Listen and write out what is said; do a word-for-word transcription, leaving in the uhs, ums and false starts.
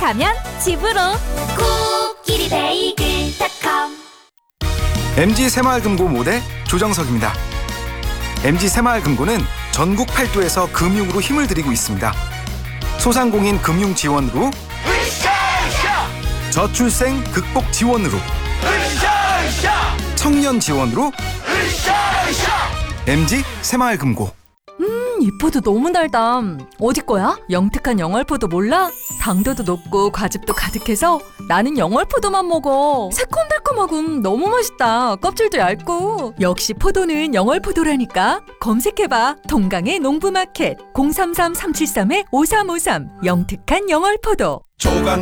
가면 집으로. 코끼리 베이글 닷컴. 엠지 새마을금고 모대 조정석입니다. 엠지 새마을금고는 전국 팔도에서 금융으로 힘을 들이고 있습니다. 소상공인 금융 지원으로, 저출생 극복 지원으로, 청년 지원으로, 엠지 새마을금고. 이 포도 너무 달다. 어디 거야? 영특한 영월포도 몰라? 당도도 높고 과즙도 가득해서 나는 영월포도만 먹어. 새콤달콤하고 너무 맛있다. 껍질도 얇고. 역시 포도는 영월포도라니까. 검색해봐. 동강의 농부마켓 공삼삼 삼칠삼 오삼오삼 영특한 영월포도. 조각